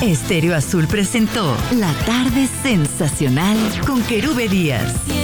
Estéreo Azul presentó La Tarde Sensacional con Querube Díaz.